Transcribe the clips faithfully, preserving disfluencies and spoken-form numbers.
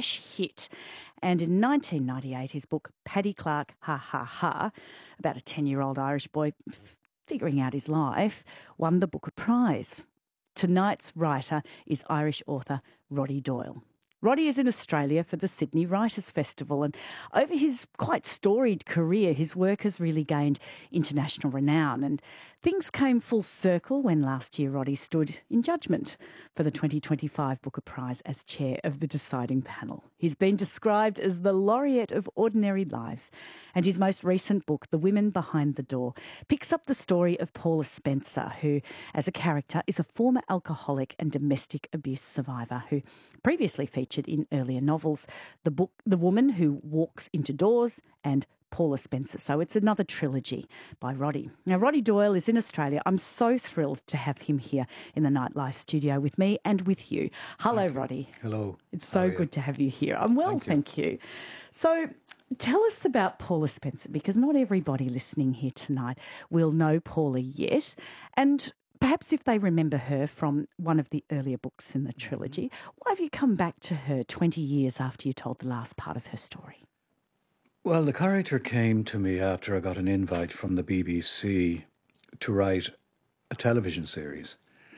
smash hit. And in nineteen ninety-eight, his book, Paddy Clark, Ha Ha Ha, about a ten-year-old Irish boy f- figuring out his life, won the Booker Prize. Tonight's writer is Irish author Roddy Doyle. Roddy is in Australia for the Sydney Writers' Festival, and over his quite storied career, his work has really gained international renown. And things came full circle when last year Roddy stood in judgment for the twenty twenty-five Booker Prize as chair of the deciding panel. He's been described as the laureate of ordinary lives, and his most recent book, The Women Behind the Door, picks up the story of Paula Spencer, who, as a character, is a former alcoholic and domestic abuse survivor who previously featured in earlier novels, the book The Woman Who Walks Into Doors and Paula Spencer. So it's another trilogy by Roddy. Now, Roddy Doyle is in Australia. I'm so thrilled to have him here in the Nightlife studio with me and with you. Hello, Thank you. Roddy. Hello. It's so good to have you here. I'm well, thank, thank you. you. So tell us about Paula Spencer, because not everybody listening here tonight will know Paula yet. And perhaps if they remember her from one of the earlier books in the trilogy, why have you come back to her twenty years after you told the last part of her story? Well, the character came to me after I got an invite from the B B C to write a television series.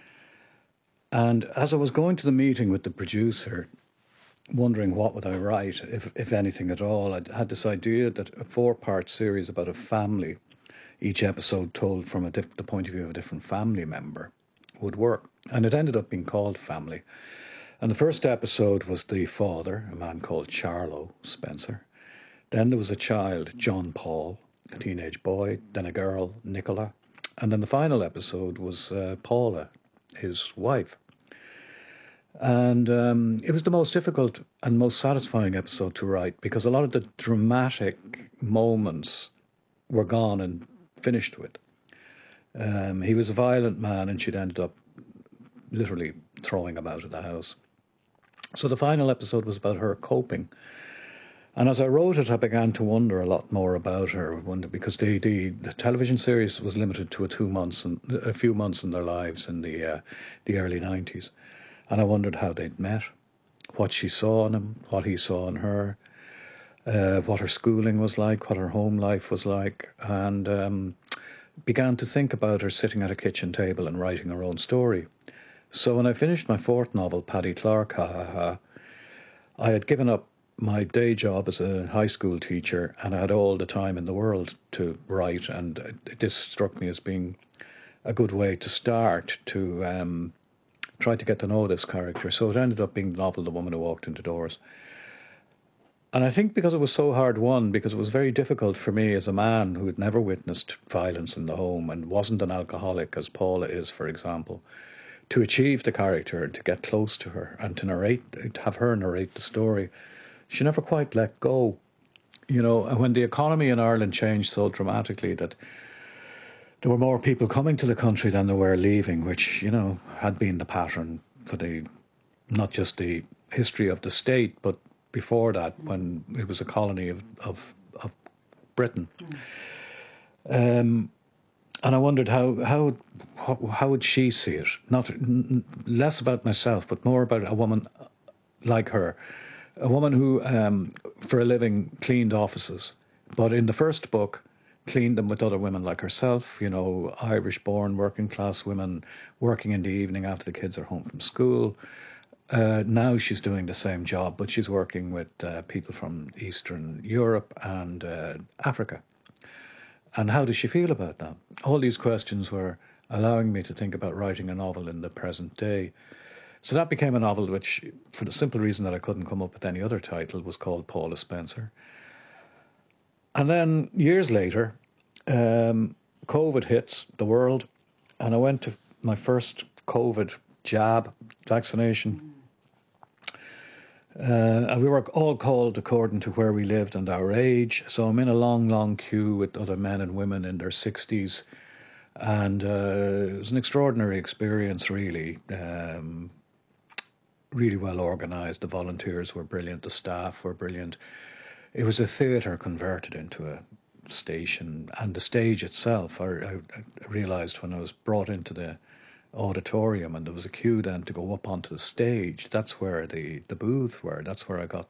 And as I was going to the meeting with the producer, wondering what would I write, if, if anything at all, I had this idea that a four-part series about a family, each episode told from a diff- the point of view of a different family member, would work. And it ended up being called Family. And the first episode was the father, a man called Charlo Spencer. Then there was a child, John Paul, a teenage boy, then a girl, Nicola. And then the final episode was uh, Paula, his wife. And um, it was the most difficult and most satisfying episode to write because a lot of the dramatic moments were gone and finished with. Um, he was a violent man and she'd ended up literally throwing him out of the house. So the final episode was about her coping. And as I wrote it, I began to wonder a lot more about her, wonder because the, the, the television series was limited to a two months and a few months in their lives in the uh, the early nineties, and I wondered how they'd met, what she saw in him, what he saw in her, uh, what her schooling was like, what her home life was like, and um, began to think about her sitting at a kitchen table and writing her own story. So when I finished my fourth novel, Paddy Clark, Ha Ha Ha, I had given up my day job as a high school teacher, and I had all the time in the world to write, and this struck me as being a good way to start to um, try to get to know this character. So it ended up being the novel The Woman Who Walked Into Doors. And I think because it was so hard won, because it was very difficult for me as a man who had never witnessed violence in the home and wasn't an alcoholic, as Paula is, for example, to achieve the character and to get close to her and to narrate, to have her narrate the story. She never quite let go, you know, and when the economy in Ireland changed so dramatically that there were more people coming to the country than there were leaving, which, you know, had been the pattern for the, not just the history of the state, but before that, when it was a colony of, of, of Britain. Um, and I wondered how, how, how, how would she see it? Not n- less about myself, but more about a woman like her. A woman who, um, for a living, cleaned offices, but in the first book, cleaned them with other women like herself, you know, Irish-born working-class women working in the evening after the kids are home from school. Uh, now she's doing the same job, but she's working with uh, people from Eastern Europe and uh, Africa. And how does she feel about that? All these questions were allowing me to think about writing a novel in the present day. So that became a novel which, for the simple reason that I couldn't come up with any other title, was called Paula Spencer. And then years later, um, COVID hits the world, and I went to my first COVID jab, vaccination. Uh, and we were all called according to where we lived and our age. So I'm in a long, long queue with other men and women in their sixties. And uh, it was an extraordinary experience, really. Um, really well organised. The volunteers were brilliant. The staff were brilliant. It was a theatre converted into a station. And the stage itself, I, I, I realised when I was brought into the auditorium and there was a queue then to go up onto the stage, that's where the, the booths were. That's where I got